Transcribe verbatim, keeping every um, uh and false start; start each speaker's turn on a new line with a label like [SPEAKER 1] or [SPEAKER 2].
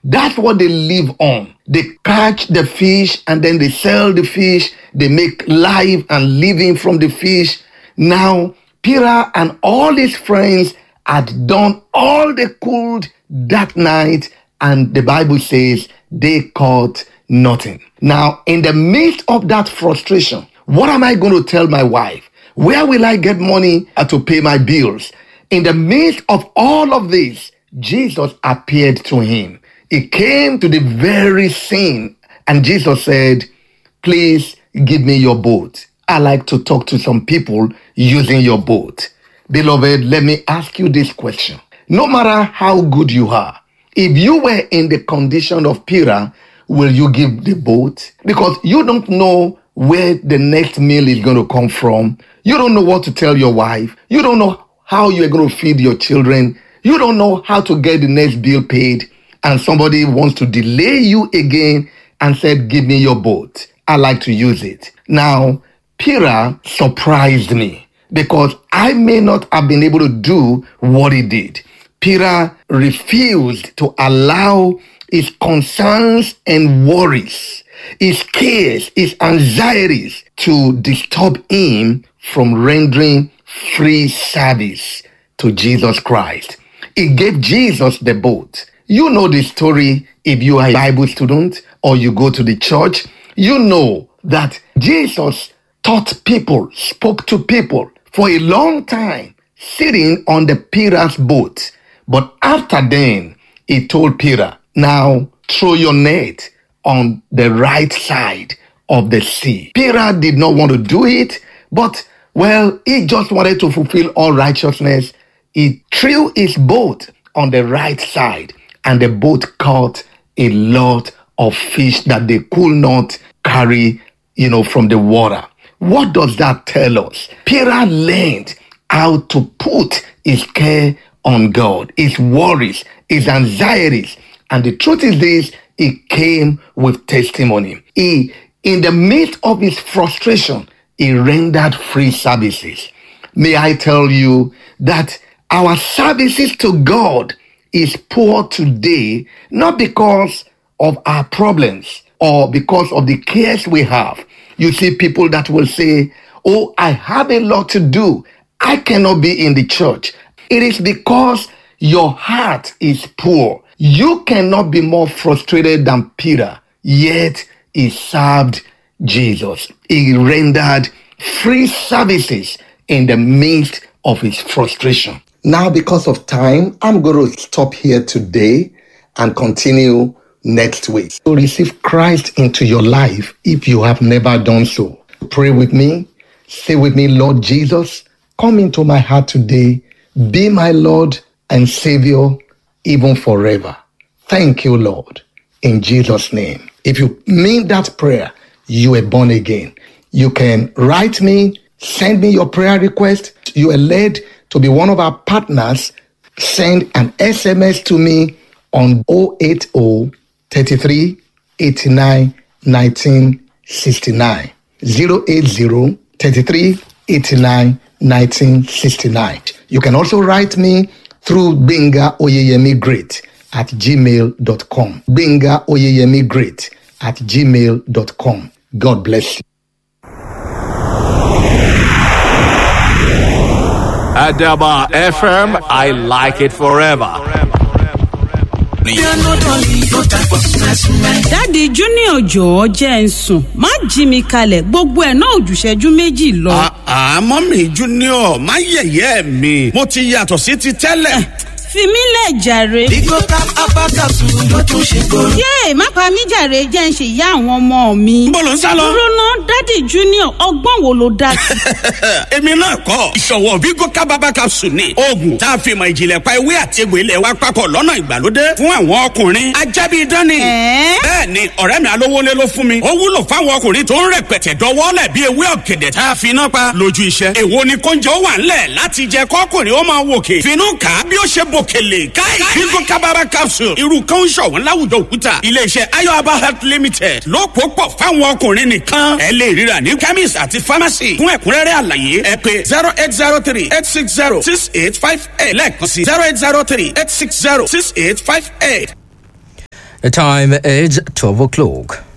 [SPEAKER 1] That's what they live on. They catch the fish and then they sell the fish. They make life and living from the fish. Now, Peter and all his friends had done all they could that night, and the Bible says they caught nothing. Now, in the midst of that frustration, what am I going to tell my wife? Where will I get money to pay my bills? In the midst of all of this, Jesus appeared to him. He came to the very scene, and Jesus said, please give me your boat. I like to talk to some people using your boat. Beloved, let me ask you this question. No matter how good you are, if you were in the condition of Peter, will you give the boat? Because you don't know where the next meal is going to come from. You don't know what to tell your wife. You don't know how you're going to feed your children. You don't know how to get the next bill paid. And somebody wants to delay you again and said, give me your boat. I like to use it. Now, Peter surprised me because I may not have been able to do what he did. Peter refused to allow his concerns and worries, his cares, his anxieties to disturb him from rendering free service to Jesus Christ. He gave Jesus the boat. You know the story if you are a Bible student or you go to the church. You know that Jesus taught people, spoke to people for a long time, sitting on the Peter's boat. But after then, he told Peter, now throw your net on the right side of the sea. Peter did not want to do it, but, well, he just wanted to fulfill all righteousness. He threw his boat on the right side, and the boat caught a lot of fish that they could not carry, you know, from the water. What does that tell us? Peter learned how to put his care on God, his worries, his anxieties. And the truth is this, he came with testimony. He, in the midst of his frustration, he rendered free services. May I tell you that our services to God is poor today, not because of our problems or because of the cares we have. You see people that will say, oh, I have a lot to do. I cannot be in the church. It is because your heart is poor. You cannot be more frustrated than Peter, yet he served Jesus. He rendered free services in the midst of his frustration. Now, because of time, I'm going to stop here today and continue next week. So receive Christ into your life if you have never done so. Pray with me. Say with me, Lord Jesus, come into my heart today. Be my Lord and Savior, even forever. Thank you, Lord, in Jesus' name. If you mean that prayer, you are born again. You can write me, send me your prayer request. You are led to be one of our partners. Send an S M S to me on zero eight zero, thirty-three, eighty-nine, nineteen sixty-nine. zero eight zero, thirty-three, eighty-nine, nineteen sixty-nine. You can also write me through Benga Oyeyemi Great at gmail dot com. Benga Oyeyemi Great at gmail dot com. God bless you.
[SPEAKER 2] Adaba F M, I like it forever.
[SPEAKER 3] Daddy Junior jọ̀ọ́ jẹ́ n sùn má jí mi kalẹ̀ gbogbo ẹ̀ náà òjùṣẹ́jú méjì lọ.
[SPEAKER 4] àmọ́ mi Junior má yẹ̀yẹ́ mi mo ti yàtọ̀ sí ti tẹ́lẹ̀.
[SPEAKER 3] fi mí lẹ̀ jàre.
[SPEAKER 5] Bigo Cap Abakasu ló tún ṣe kóró.
[SPEAKER 3] yéè má pa mí jàre jẹ́ ń ṣe ìyá àwọn ọmọ mi.
[SPEAKER 4] Bó ló ń sá lọ.
[SPEAKER 3] dúró ná Daddy Junior ọgbọ́n wo ló dá sí.
[SPEAKER 4] èmi náà kọ́ ìṣòwò Bigo Cap Abakasu ni oògùn tá a fi mọ ìjìnlẹ̀ pa ewé àti egbò ilẹ̀ wa papọ̀ lọ́nà ìgbàlódé fún àwọn ọkùnrin ajábí dání. bẹ́ẹ̀ ni ọ̀rẹ́ mi alówólé ló fún mi ó wúlò fáwọn ọkùnrin tó ń rẹpẹtẹ dọwọ́lẹ̀ bí ewé ọ̀gẹ̀dẹ̀ tá a fi iná pa lójú iṣẹ́. èwo ni kóúnjẹ ó wà ńlẹ̀ láti jẹ kọ́kùnrin ó máa wòkè finú kà á bí ó ṣe bòkèlè káì Bigo Cap Abakasu irú kan ń ṣọ̀wọ́n láwùjọ òkúta iléeṣẹ́ Ayoaba Health Limited ló pò pọ̀ fáwọn ọkùnrin nìkan ẹ lè ríra ní chemist àti pharmacy fún ẹ̀kúnrẹ́rẹ́ àlàyé ẹ pè zero eight zero three eight six zero six eight five eight lẹ́ẹ̀kan sí zero eight zero three eight six zero six eight five eight.
[SPEAKER 6] The time is twelve o'clock.